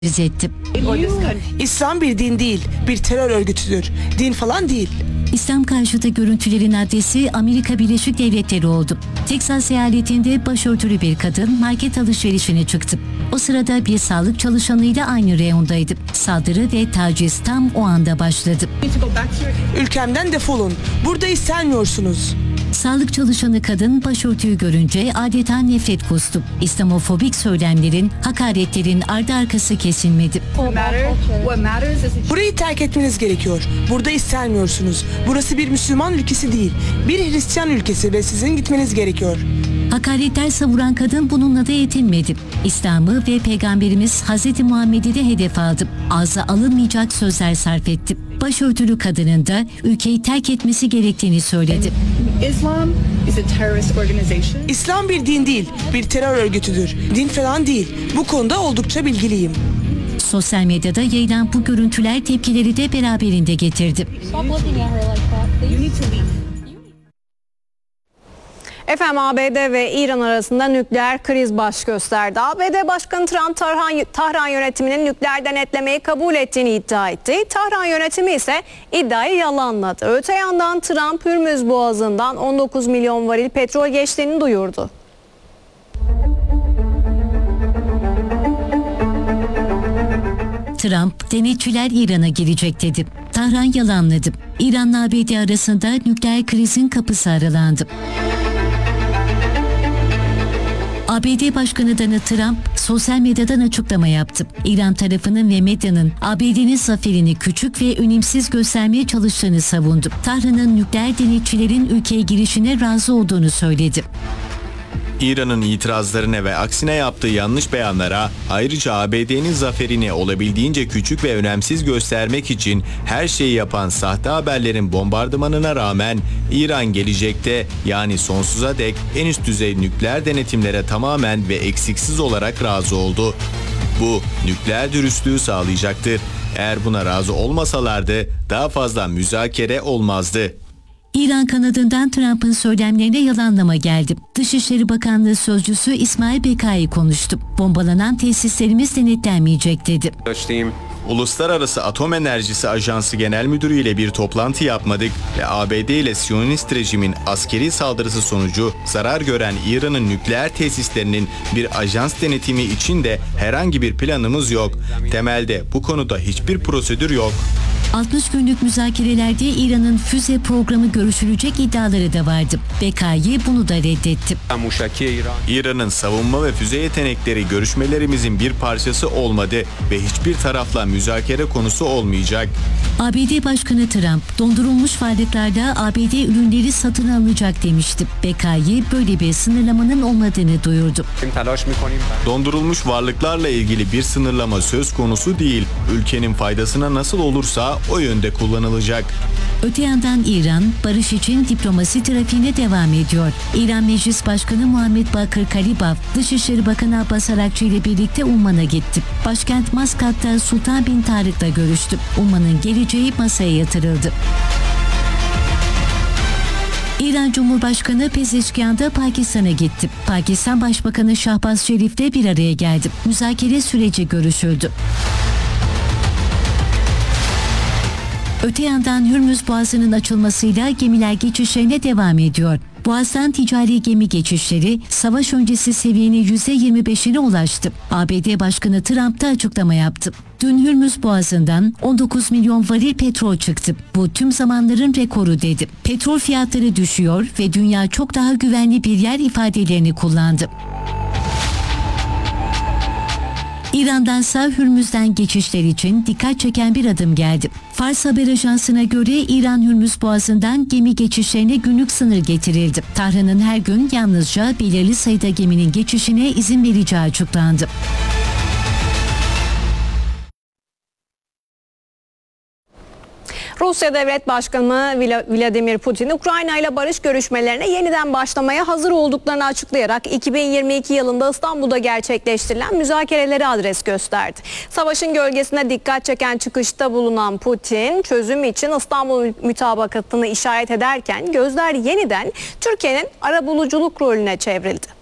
etti. İslam bir din değil, bir terör örgütüdür. Din falan değil. İslam karşıtı görüntülerin adresi Amerika Birleşik Devletleri oldu. Texas eyaletinde başörtülü bir kadın market alışverişine çıktı. O sırada bir sağlık çalışanıyla aynı reyondaydı. Saldırı ve taciz tam o anda başladı. Ülkemden defolun. Burada istenmiyorsunuz. Sağlık çalışanı kadın başörtüyü görünce adeta nefret kustu. İslamofobik söylemlerin, hakaretlerin ardı arkası kesilmedi. Burayı terk etmeniz gerekiyor. Burada istenmiyorsunuz. Burası bir Müslüman ülkesi değil. Bir Hristiyan ülkesi ve sizin gitmeniz gerekiyor. Hakaretler savuran kadın bununla da yetinmedi. İslam'ı ve Peygamberimiz Hz. Muhammed'i de hedef aldı. Ağza alınmayacak sözler sarf etti. Başörtülü kadının da ülkeyi terk etmesi gerektiğini söyledi. İslam bir din değil, bir terör örgütüdür. Din falan değil. Bu konuda oldukça bilgiliyim. Sosyal medyada yayılan bu görüntüler tepkileri de beraberinde getirdi. Efendim, ABD ve İran arasında nükleer kriz baş gösterdi. ABD Başkanı Trump Tahran yönetiminin nükleer denetlemeyi kabul ettiğini iddia etti. Tahran yönetimi ise iddiayı yalanladı. Öte yandan Trump Hürmüz Boğazı'ndan 19 milyon varil petrol geçtiğini duyurdu. Trump, denetçiler İran'a girecek dedi. Tahran yalanladı. İran'la ABD arasında nükleer krizin kapısı aralandı. ABD Başkanı Donald Trump sosyal medyadan açıklama yaptı. İran tarafının ve medyanın ABD'nin zaferini küçük ve önemsiz göstermeye çalıştığını savundu. Tahran'ın nükleer denetçilerin ülkeye girişine razı olduğunu söyledi. İran'ın itirazlarına ve aksine yaptığı yanlış beyanlara, ayrıca ABD'nin zaferini olabildiğince küçük ve önemsiz göstermek için her şeyi yapan sahte haberlerin bombardımanına rağmen İran gelecekte, yani sonsuza dek en üst düzey nükleer denetimlere tamamen ve eksiksiz olarak razı oldu. Bu nükleer dürüstlüğü sağlayacaktır. Eğer buna razı olmasalardı daha fazla müzakere olmazdı. İran kanadından Trump'ın söylemlerine yalanlama geldi. Dışişleri Bakanlığı Sözcüsü İsmail Bekai konuştu. Bombalanan tesislerimiz denetlenmeyecek dedi. Uluslararası Atom Enerjisi Ajansı Genel Müdürü ile bir toplantı yapmadık ve ABD ile Siyonist rejimin askeri saldırısı sonucu zarar gören İran'ın nükleer tesislerinin bir ajans denetimi için de herhangi bir planımız yok. Temelde bu konuda hiçbir prosedür yok. 60 günlük müzakerelerde İran'ın füze programı görüşülecek iddiaları da vardı. Bekai bunu da reddetti. İran'ın savunma ve füze yetenekleri görüşmelerimizin bir parçası olmadı ve hiçbir tarafla müzakere konusu olmayacak. ABD Başkanı Trump, dondurulmuş varlıklarda ABD ürünleri satın alınacak demişti. Bekai böyle bir sınırlamanın olmadığını duyurdu. Dondurulmuş varlıklarla ilgili bir sınırlama söz konusu değil. Ülkenin faydasına nasıl olursa o yönde kullanılacak. Öte yandan İran, barış için diplomasi trafiğine devam ediyor. İran Meclis Başkanı Muhammed Bakır Kalibaf, Dışişleri Bakanı Abbas Arakçı ile birlikte Umman'a gitti. Başkent Maskat'ta Sultan bin Tarık'la görüştü. Umman'ın geleceği masaya yatırıldı. İran Cumhurbaşkanı Pezeşkiyan'da Pakistan'a gitti. Pakistan Başbakanı Şahbaz Şerif'le bir araya geldi. Müzakere süreci görüşüldü. Öte yandan Hürmüz Boğazı'nın açılmasıyla gemiler geçişlerine devam ediyor. Boğaz'dan ticari gemi geçişleri savaş öncesi seviyenin %25'ine ulaştı. ABD Başkanı Trump da açıklama yaptı. Dün Hürmüz Boğazı'ndan 19 milyon varil petrol çıktı. Bu tüm zamanların rekoru dedi. Petrol fiyatları düşüyor ve dünya çok daha güvenli bir yer ifadelerini kullandı. İran'dansa Hürmüz'den geçişler için dikkat çeken bir adım geldi. Fars Haber Ajansı'na göre İran Hürmüz Boğazı'ndan gemi geçişlerine günlük sınır getirildi. Tahran'ın her gün yalnızca belirli sayıda geminin geçişine izin vereceği açıklandı. Rusya Devlet Başkanı Vladimir Putin, Ukrayna ile barış görüşmelerine yeniden başlamaya hazır olduklarını açıklayarak 2022 yılında İstanbul'da gerçekleştirilen müzakerelere adres gösterdi. Savaşın gölgesine dikkat çeken çıkışta bulunan Putin, çözüm için İstanbul Mütabakatı'nı işaret ederken gözler yeniden Türkiye'nin arabuluculuk rolüne çevrildi.